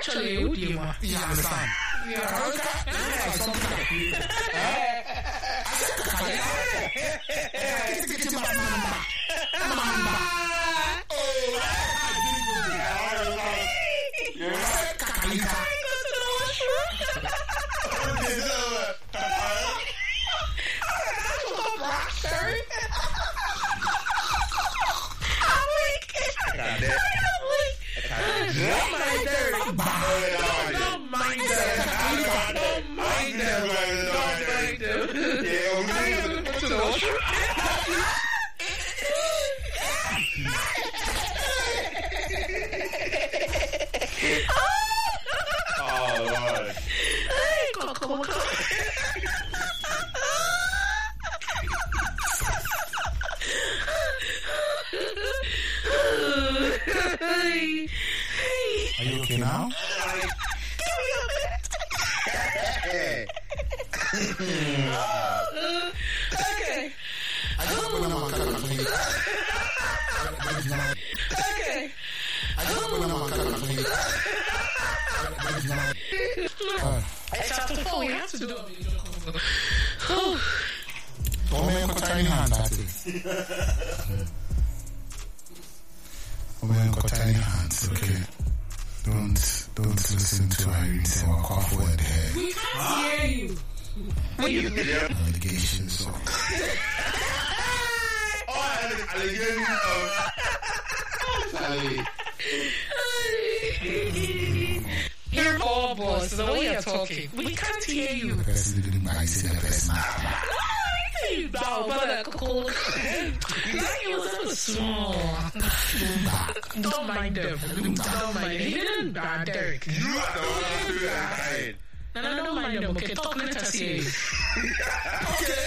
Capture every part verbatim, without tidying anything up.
Actually, who do you want? You understand? Yeah. Yeah, something like Don't mind them. Don't mind them. Don't mind them. Don't mind them. Yeah, we're going to go to the washroom. Oh, Lord. Hey, come on, come on, come on. Are you okay now? Give me a minute. Okay. I just put them on color. Okay. I just put them on color. It's after four. We have to do it. Oh, man, got tiny hands, actually. Oh, man, got tiny hands, okay. Don't, don't listen to Irene say what cough word here. We can't hear you. What you doing? Allegations. So. Oh, allegations of... You're all boss. The way you're talking. We can't hear you. The person didn't mind say the person. No, but cool. That was so small. Don't mind them. Don't mind. He didn't bad Derek. You are the one who do that. No, no, don't mind them. Okay, talk later, see. Okay.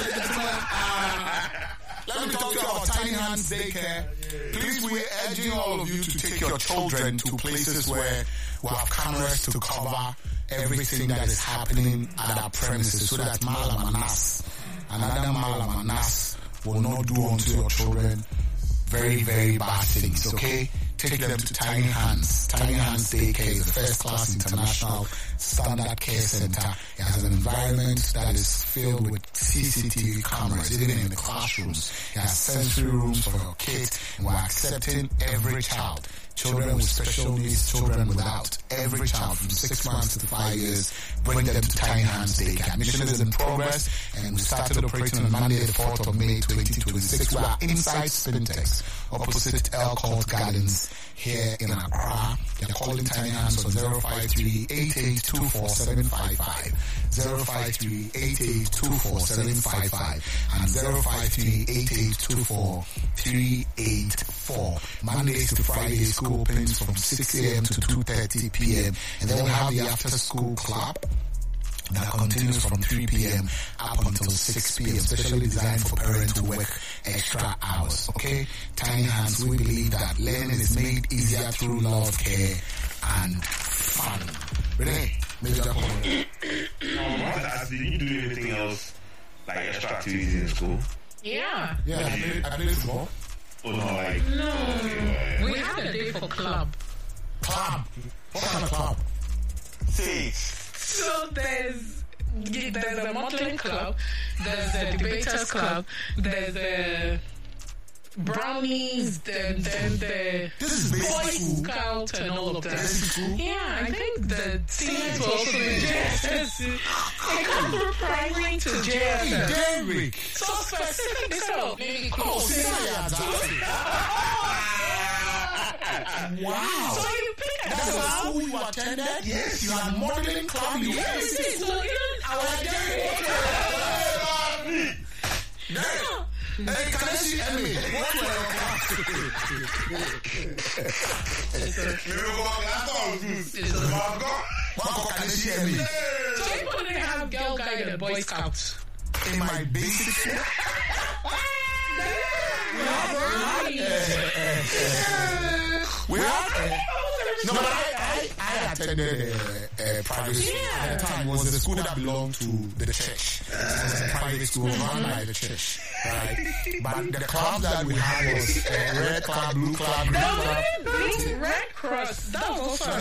Let me talk about Tiny Hands Daycare. Please, we're urging all of you to take your children to places where we have cameras to cover everything that is happening at our premises so that Malam and us, another Malam and us, will not do unto your children very, very bad things, okay? Take them to Tiny Hands. Tiny Hands Daycare is a first-class international standard care center. It has an environment that is filled with C C T V cameras, even in the classrooms. It has sensory rooms for your kids, and we're accepting every child. Children with special needs, children without. Every child from six months to five years, bring them to Tiny Hands Daycare. Admission is in progress, and we started operating on Monday, the fourth of May, twenty twenty-six. We are inside Spintex, opposite El Court Gardens, here in Accra. You're calling Tiny Hands on zero five three, eight eight two four, seven five five, zero five three, eight eight two four, seven five five, and zero five three, eight eight two four, three eight four. Mondays to Fridays, school opens from six a.m. to two thirty p.m. And then we have the after school club that continues from three p.m. up until six p.m. specially designed for parents who work extra hours. Okay? Tiny Hands, we believe that learning is made easier through love, care, and fun. Renee, major comment. I wanted to ask, did you do anything else, like extra activities in school? Yeah. Yeah, I played, I played football. Or not like... No. Okay, We had a day for club. Club? What kind of club? Six. So there's there's a modeling club, there's the debaters club, there's the brownies, then then the This is basic boy school. scout and all of that. Basic school? Yeah, I think the seniors were also in J S S. They come through primary to J S S. Derek. So specific, so maybe Oh, close. say that. Wow. So you pick a That's the club. school you attended? Yes. You had modeling club. You Yes, so even our No. Hey, can I see Emmy? What were your class? What can I see Emmy? So even they have girl guide and boy scouts. In my basic school? We have... No, but I, I, I attended a, a private school Yeah. at the time. It was the school that belonged to the church. It was a private school run by the church, right? But the club that we had was a red club, blue club, green club. Green, Red Cross. That was also